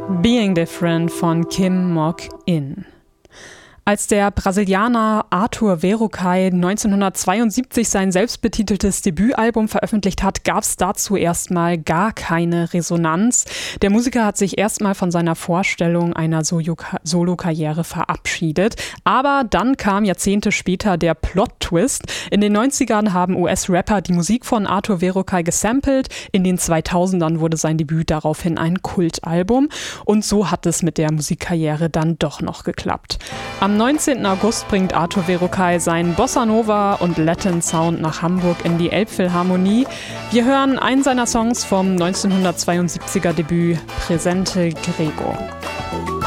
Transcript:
Being Different von Kim Mok-in. Als der Brasilianer Arthur Verocai 1972 sein selbstbetiteltes Debütalbum veröffentlicht hat, gab es dazu erstmal gar keine Resonanz. Der Musiker hat sich erstmal von seiner Vorstellung einer Solokarriere verabschiedet. Aber dann kam Jahrzehnte später der Plot-Twist. In den 90ern haben US-Rapper die Musik von Arthur Verocai gesampelt. In den 2000ern wurde sein Debüt daraufhin ein Kultalbum. Und so hat es mit der Musikkarriere dann doch noch geklappt. Am 19. August bringt Arthur Verocai seinen Bossa Nova und Latin Sound nach Hamburg in die Elbphilharmonie. Wir hören einen seiner Songs vom 1972er Debüt Presente Grego.